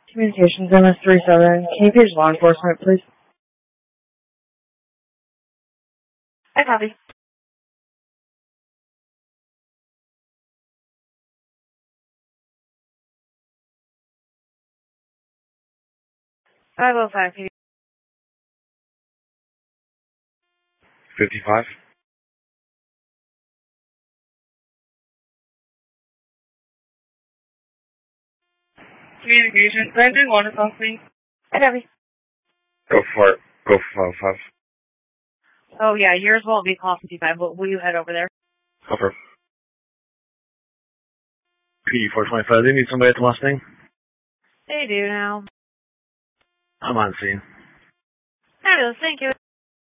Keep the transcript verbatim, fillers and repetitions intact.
Communications M S three seven. Can you page law enforcement, please? I copy. five oh five. fifty-five. Communications. nine three one is off, please. I copy. Go for it. Go for five oh five. Oh, yeah, yours won't be call fifty-five, but will you head over there? Go for it. P four twenty-five, they need somebody at the last name? They do now. I'm on scene. Fabulous, thank you.